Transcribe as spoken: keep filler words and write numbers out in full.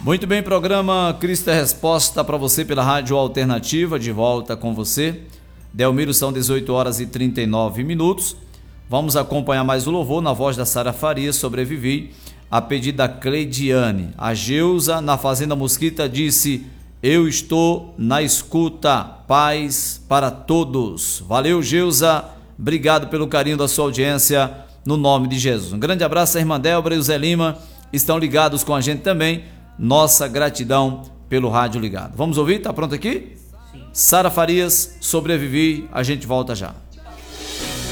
Muito bem, programa Cristo é Resposta para você pela Rádio Alternativa, de volta com você. Delmiro, são dezoito horas e trinta e nove minutos. Vamos acompanhar mais o louvor na voz da Sara Farias, Sobrevivi, a pedido da Cleidiane. A Geusa, na Fazenda Mosquita, disse: eu estou na escuta, paz para todos. Valeu, Geusa, obrigado pelo carinho da sua audiência, no nome de Jesus. Um grande abraço, a irmã Débora e o Zé Lima estão ligados com a gente também. Nossa gratidão pelo rádio ligado. Vamos ouvir? Tá pronto aqui? Sim. Sara Farias, Sobrevivi, a gente volta já.